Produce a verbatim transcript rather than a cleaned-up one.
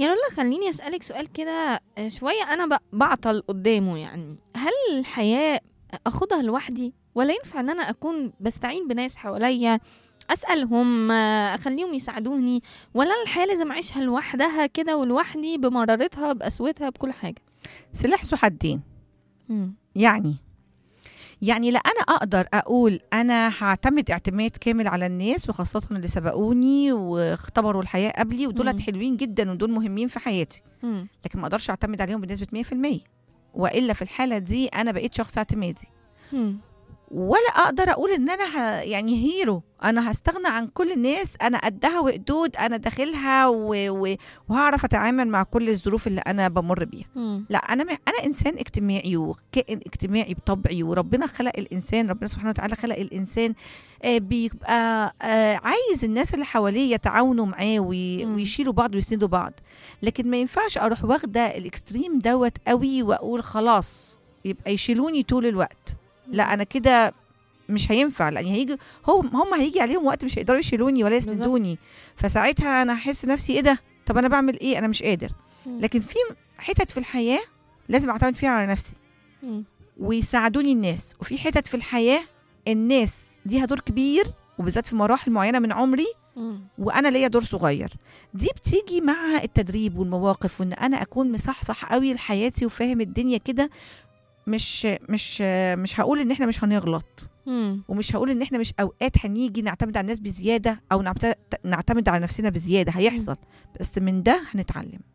يا رولا خليني أسألك سؤال كده، آه، شوية أنا ب- بعطل قدامه. يعني هل الحياة أخدها لوحدي، ولا ينفع إن أنا أكون بستعين بناس حواليا أسألهم، آه، أخليهم يساعدوني، ولا أنا الحياة لازم أعيشها لوحدها كده ولوحدي بمرارتها بقسوتها بكل حاجة؟ سلاح ذو حدين. مم. يعني يعني لا انا اقدر اقول انا هعتمد اعتماد كامل على الناس، وخاصه اللي سبقوني واختبروا الحياه قبلي، ودولت مم. حلوين جدا ودول مهمين في حياتي، مم. لكن ما اقدرش اعتمد عليهم بنسبه مية في المية، والا في الحاله دي انا بقيت شخص اعتمادي. مم. ولا اقدر اقول ان انا ه... يعني هيرو، انا هستغنى عن كل الناس، انا قدها وقدود، انا داخلها و... و... وهعرف اتعامل مع كل الظروف اللي انا بمر بيها. مم. لا، انا م... انا انسان اجتماعي وكائن اجتماعي بطبعي، وربنا خلق الانسان، ربنا سبحانه وتعالى خلق الانسان آه بيبقى آه عايز الناس اللي حواليه يتعاونوا معاه وي... مم. ويشيلوا بعض ويسندوا بعض. لكن ما ينفعش اروح واخده الاكستريم دوت قوي واقول خلاص يبقى يشيلوني طول الوقت. لا، انا كده مش هينفع، لان هيجي هم هم هيجي عليهم وقت مش هيقدروا يشيلوني ولا بالظبط. يسندوني، فساعتها انا هحس نفسي ايه ده، طب انا بعمل ايه، انا مش قادر. مم. لكن في حتت في الحياه لازم اعتمد فيها على نفسي مم. ويساعدوني الناس، وفي حتت في الحياه الناس ليها دور كبير، وبالذات في مراحل معينه من عمري مم. وانا ليا دور صغير. دي بتيجي مع التدريب والمواقف، وان انا اكون مصحصح قوي لحياتي وفاهم الدنيا كده. مش مش مش هقول ان احنا مش هنغلط، مم. ومش هقول ان احنا مش اوقات هنيجي نعتمد على الناس بزياده او نعت- نعتمد على نفسنا بزياده، هيحصل، بس من ده هنتعلم.